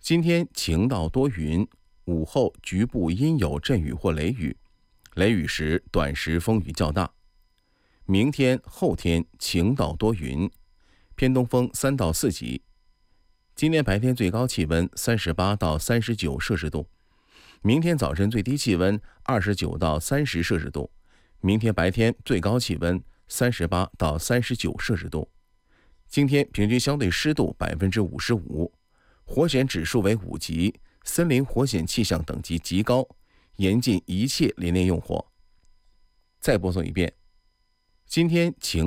今天晴到多云，午后局部阴有阵雨或雷雨，雷雨时短时风雨较大。明天、后天晴到多云，偏东风3到4级。今天白天最高气温38到39摄氏度，明天早晨最低气温29到30摄氏度，明天白天最高气温38到39摄氏度。今天平均相对湿度55%，火险指数为5级，森林火险气象等级极高，严禁一切林业用火。再播送一遍，今天晴。